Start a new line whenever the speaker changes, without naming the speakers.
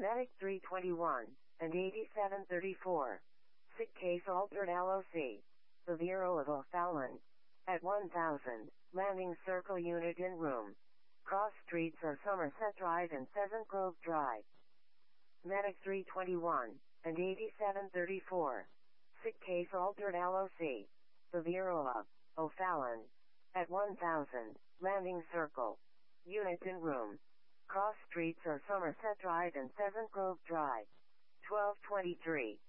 Medic 321 and 8734. Sick case altered LOC. The Bureau of O'Fallon. At 1000, Landing Circle unit in room. Cross streets are Somerset Drive and Pheasant Grove Drive. Medic 321 and 8734. Sick case altered LOC. The Bureau of O'Fallon. At 1000, Landing Circle. Unit in room. Cross streets are Somerset Drive and Pheasant Grove Drive. 1223.